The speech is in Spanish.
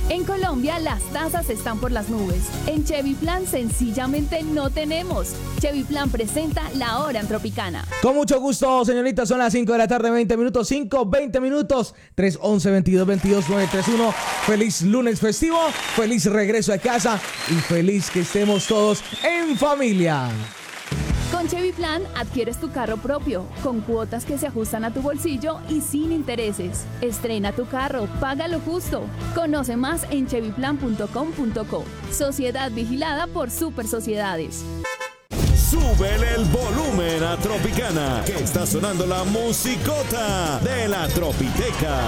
En Colombia las tasas están por las nubes. En Chevy Plan sencillamente no tenemos. Chevy Plan presenta La Hora en Tropicana. Con mucho gusto, señoritas, son las 5 de la tarde, 20 minutos, 20 minutos, 311-2222-931. Feliz lunes festivo, feliz regreso a casa y feliz que estemos todos en familia. Con Chevy Plan adquieres tu carro propio, con cuotas que se ajustan a tu bolsillo y sin intereses. Estrena tu carro, paga lo justo. Conoce más en chevyplan.com.co. Sociedad vigilada por Super Sociedades. Súbele el volumen a Tropicana, que está sonando la musicota de la Tropiteca.